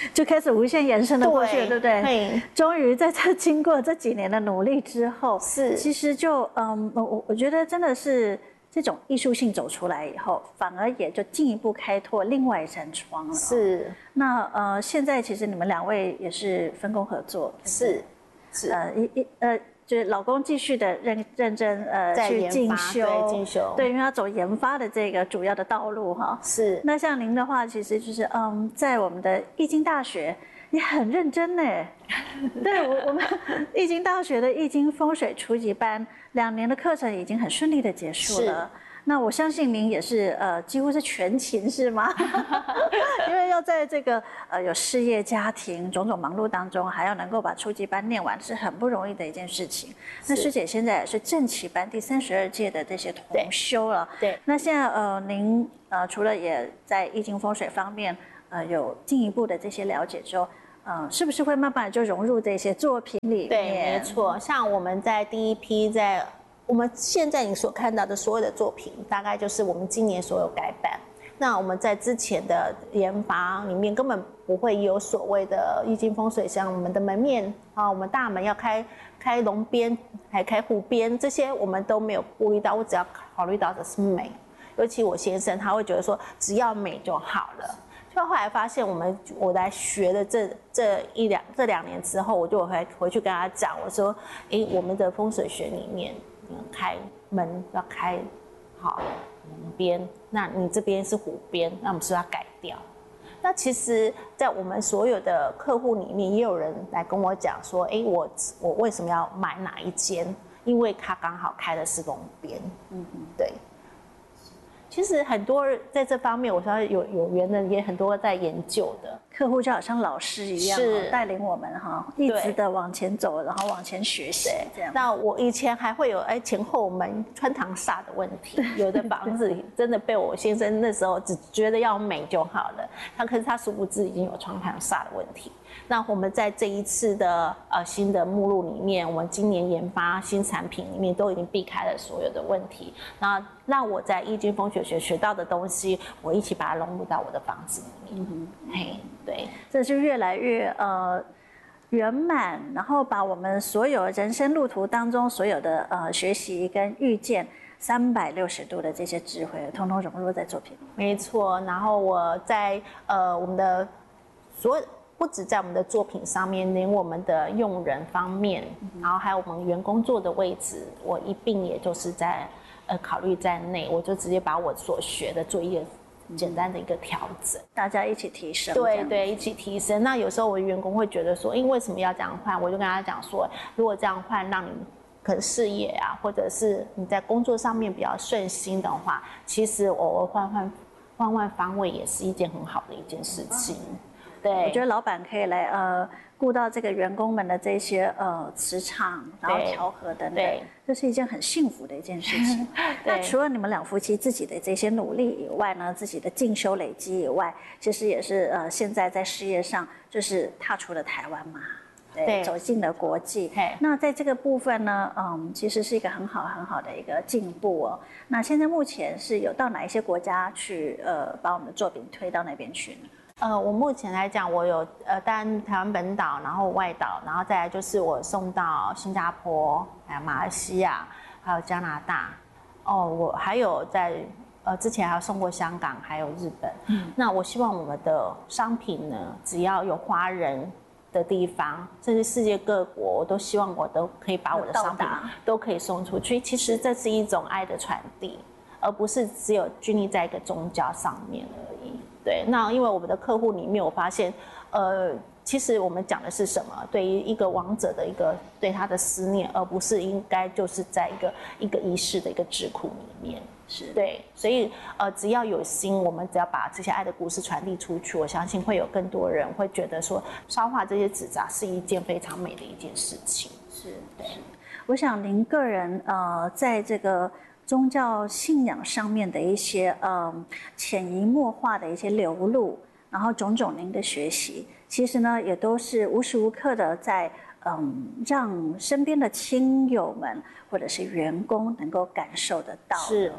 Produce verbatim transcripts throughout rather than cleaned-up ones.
就开始无限延伸的过去了，对不对？ 对， 终于在这经过这几年的努力之后， 是， 其实就嗯，我我觉得真的是这种艺术性走出来以后，反而也就进一步开拓另外一扇窗了。 是， 那呃，现在其实你们两位也是分工合作， 是，是， 呃一一呃。就是老公继续的认认真呃去进修， 对进修， 对，因为要走研发的这个主要的道路哈。 是。 那像您的话，其实就是嗯，在我们的易经大学，你很认真呢。对我我们易经大学的易经风水初级班，两年的课程已经很顺利的结束了。那我相信您也是呃，几乎是全勤是吗？因为要在这个呃有事业、家庭种种忙碌当中，还要能够把初级班念完，是很不容易的一件事情。那师姐现在也是正期班第三十二届的这些同修了。 对。对那现在呃，您呃除了也在易经风水方面呃有进一步的这些了解之后，呃，是不是会慢慢就融入这些作品里面？ 对，没错。像我们在第一批在。我们现在你所看到的所有的作品，大概就是我们今年所有改版。那我们在之前的研发里面，根本不会有所谓的易经风水，像我们的门面啊，我们大门要开开龙边，还开虎边，这些我们都没有顾虑到。我只要考虑到的是美，尤其我先生他会觉得说，只要美就好了。就后来发现，我们我来学的这这一两这两年之后，我就回回去跟他讲，我说，哎，我们的风水学里面。开门要开好门边，那你这边是虎边，那我们是要改掉。那其实，在我们所有的客户里面，也有人来跟我讲说，哎，我我为什么要买哪一间？因为他刚好开的是龙边。嗯嗯，对。其实很多在这方面，我说有有缘人也很多在研究的。 客户就好像老师一样， 是带领我们哈，一直的往前走，然后往前学习这样。 那我以前还会有哎前后门穿堂煞的问题，有的房子真的被我先生那时候只觉得要美就好了，他可是他殊不知已经有穿堂煞的问题。那我们在这一次的呃新的目录里面，我们今年研发新产品里面都已经避开了所有的问题，那让我在易经风水学学到的东西，我一起把它融入到我的房子里面。嗯哼，嘿，对， 这就越来越呃圆满，然后把我们所有人生路途当中所有的呃学习跟遇见三百六十度的这些智慧，通通融入在作品里。 没错，然后我在呃我们的所有。不止在我们的作品上面，连我们的用人方面，然后还有我们员工坐的位置，我一并也就是在呃考虑在内，我就直接把我所学的做一个简单的一个调整， 大家一起提升。 对对，一起提升。那有时候我的员工会觉得说，因为为什么要这样换？我就跟他讲说，如果这样换，让你可能事业啊，或者是你在工作上面比较顺心的话，其实偶尔换换换换方位也是一件很好的一件事情。对， 我觉得老板可以来呃顾到这个员工们的这些呃磁场，然后调和等等，这是一件很幸福的一件事情。那除了你们两夫妻自己的这些努力以外呢，自己的进修累积以外，其实也是呃现在在事业上就是踏出了台湾嘛。对，走进了国际。那在这个部分呢，嗯，其实是一个很好很好的一个进步哦。那现在目前是有到哪一些国家去呃把我们的作品推到那边去呢？ 呃，我目前来讲，我有呃，当然台湾本岛，然后外岛，然后再来就是我送到新加坡、还有马来西亚，还有加拿大。哦，我还有在呃之前还有送过香港，还有日本。嗯，那我希望我们的商品呢，只要有华人的地方，甚至世界各国，我都希望我都可以把我的商品都可以送出去。其实这是一种爱的传递，而不是只有拘泥在一个宗教上面而已。对，那因为我们的客户里面，我发现，呃，其实我们讲的是什么？对于一个亡者的一个对他的思念，而不是应该就是在一个一个仪式的一个智库里面。是对，所以呃，只要有心，我们只要把这些爱的故事传递出去，我相信会有更多人会觉得说，烧化这些纸扎是一件非常美的一件事情。 是，对。我想您个人呃，在这个宗教信仰上面的一些嗯潜移默化的一些流露，然后种种您的学习，其实呢也都是无时无刻的在嗯让身边的亲友们或者是员工能够感受得到的。 是。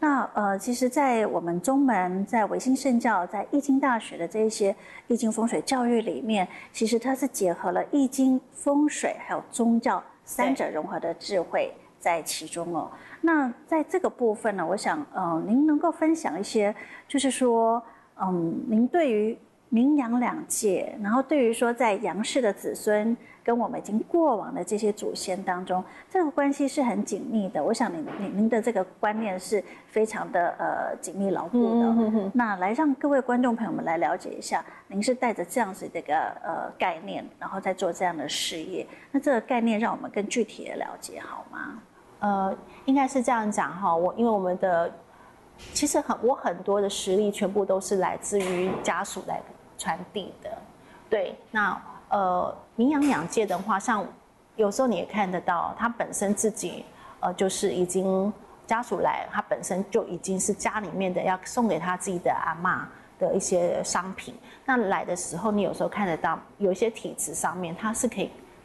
那呃，其实，在我们中门、在维新圣教、在易经大学的这一些易经风水教育里面，其实它是结合了易经、风水还有宗教三者融合的智慧在其中哦。那在这个部分呢，我想呃，您能够分享一些，就是说，嗯，您对于明阳两界，然后对于说在阳世的子孙跟我们已经过往的这些祖先当中，这个关系是很紧密的。我想您您您的这个观念是非常的呃紧密牢固的。嗯哼哼，那来让各位观众朋友们来了解一下，您是带着这样子的一个呃概念，然后在做这样的事业。那这个概念让我们更具体的了解好吗？ 呃，应该是这样讲哈，我因为我们的其实很我很多的实力全部都是来自于家属来传递的。对，那呃明阳两界的话，像有时候你也看得到，他本身自己呃就是已经家属来，他本身就已经是家里面的要送给他自己的阿嬷的一些商品。那来的时候，你有时候看得到有一些体质上面，它是可以